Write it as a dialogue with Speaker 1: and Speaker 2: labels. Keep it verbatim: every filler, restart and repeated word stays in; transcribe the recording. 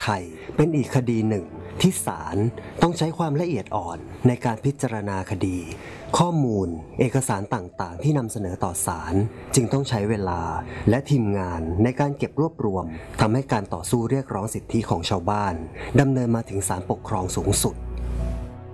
Speaker 1: ไทยเป็นอีกคดีหนึ่งที่ศาลต้องใช้ความละเอียดอ่อนในการพิจารณาคดีข้อมูลเอกสารต่างๆที่นำเสนอต่อศาลจึงต้องใช้เวลาและทีมงานในการเก็บรวบรวมทำให้การต่อสู้เรียกร้องสิทธิของชาวบ้านดำเนินมาถึงศาลปกครองสูงสุด